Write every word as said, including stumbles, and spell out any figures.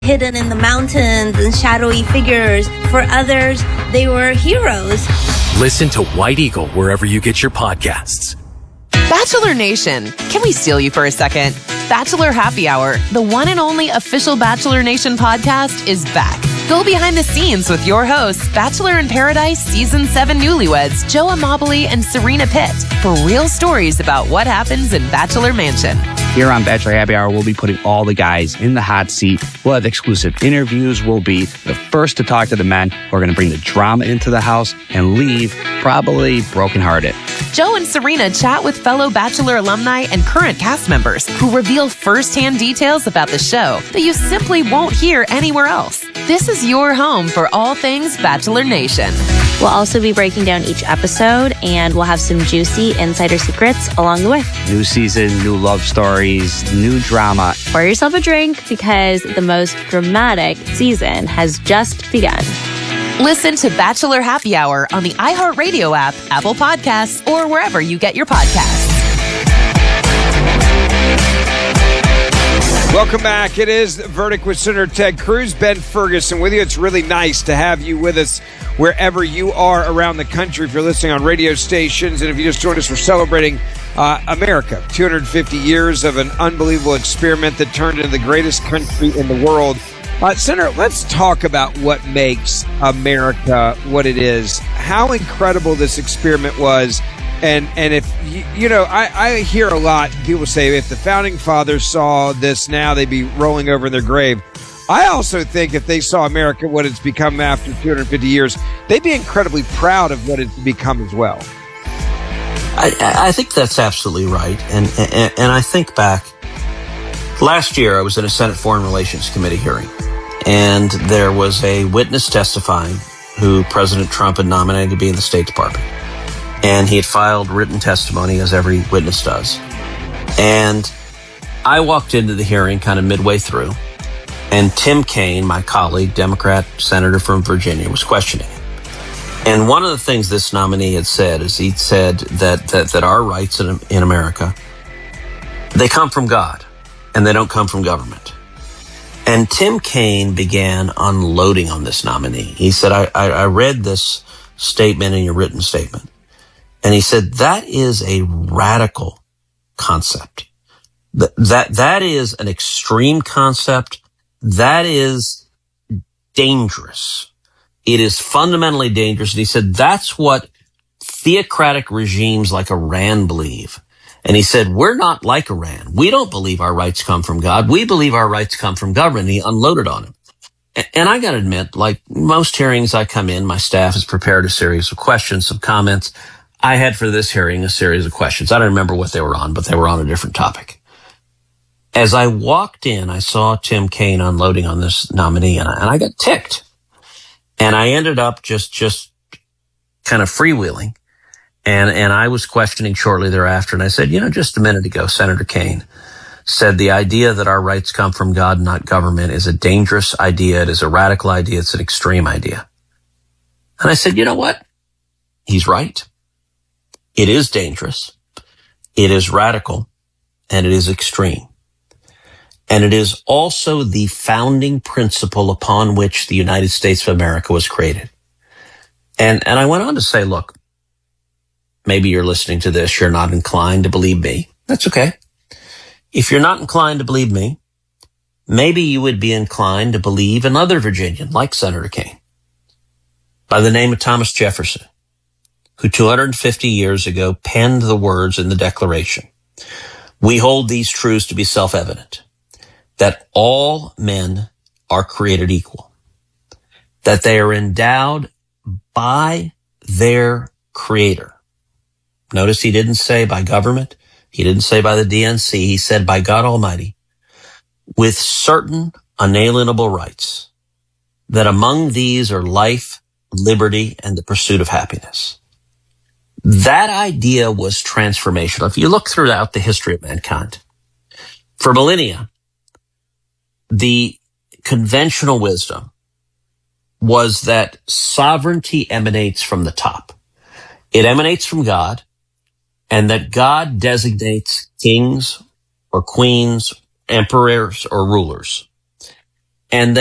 hidden in the mountains and shadowy figures. For others, they were heroes. Listen to White Eagle wherever you get your podcasts. Bachelor Nation, can we steal you for a second? Bachelor Happy Hour, the one and only official Bachelor Nation podcast, is back. Go behind the scenes with your hosts, Bachelor in Paradise Season seven newlyweds Joe Amabile and Serena Pitt, for real stories about what happens in Bachelor Mansion. Here on Bachelor Happy Hour, we'll be putting all the guys in the hot seat. We'll have exclusive interviews. We'll be the first to talk to the men who are going to bring the drama into the house and leave probably brokenhearted. Joe and Serena chat with fellow Bachelor alumni and current cast members who reveal firsthand details about the show that you simply won't hear anywhere else. This is your home for all things Bachelor Nation. We'll also be breaking down each episode, and we'll have some juicy insider secrets along the way. New season, new love stories, new drama. Pour yourself a drink because the most dramatic season has just begun. Listen to Bachelor Happy Hour on the iHeartRadio app, Apple Podcasts, or wherever you get your podcasts. Welcome back. It is The Verdict with Senator Ted Cruz. Ben Ferguson with you. It's really nice to have you with us wherever you are around the country. If you're listening on radio stations, and if you just joined us, we're celebrating uh, America. two hundred fifty years of an unbelievable experiment that turned into the greatest country in the world. Uh, Senator, let's talk about what makes America what it is. How incredible this experiment was. And and if, you, you know, I, I hear a lot, people say if the Founding Fathers saw this now, they'd be rolling over in their grave. I also think if they saw America, what it's become after two hundred fifty years, they'd be incredibly proud of what it's become as well. I, I think that's absolutely right. And, and, and I think back, last year I was in a Senate Foreign Relations Committee hearing, and there was a witness testifying who President Trump had nominated to be in the State Department. And he had filed written testimony, as every witness does. And I walked into the hearing kind of midway through, and Tim Kaine, my colleague, Democrat senator from Virginia, was questioning him. And one of the things this nominee had said is he'd said that that, that our rights in, in America, they come from God, and they don't come from government. And Tim Kaine began unloading on this nominee. He said, I, I, I read this statement in your written statement. And he said, that is a radical concept. That, that, that is an extreme concept. That is dangerous. It is fundamentally dangerous. And he said, that's what theocratic regimes like Iran believe. And he said, we're not like Iran. We don't believe our rights come from God. We believe our rights come from government. And he unloaded on him. And I got to admit, like most hearings I come in, my staff has prepared a series of questions, some comments. I had for this hearing a series of questions. I don't remember what they were on, but they were on a different topic. As I walked in, I saw Tim Kaine unloading on this nominee, and I, and I got ticked. And I ended up just, just kind of freewheeling. And, and I was questioning shortly thereafter. And I said, you know, just a minute ago, Senator Kaine said the idea that our rights come from God, not government, is a dangerous idea. It is a radical idea. It's an extreme idea. And I said, you know what? He's right. It is dangerous. It is radical, and it is extreme. And it is also the founding principle upon which the United States of America was created. And, and I went on to say, look, maybe you're listening to this. You're not inclined to believe me. That's okay. If you're not inclined to believe me, maybe you would be inclined to believe another Virginian like Senator Kaine by the name of Thomas Jefferson, who two hundred fifty years ago penned the words in the Declaration. We hold these truths to be self-evident, that all men are created equal, that they are endowed by their Creator. Notice he didn't say by government. He didn't say by the D N C. He said by God Almighty, with certain unalienable rights, that among these are life, liberty, and the pursuit of happiness. That idea was transformational. If you look throughout the history of mankind, for millennia, the conventional wisdom was that sovereignty emanates from the top. It emanates from God, and that God designates kings or queens, emperors or rulers. and then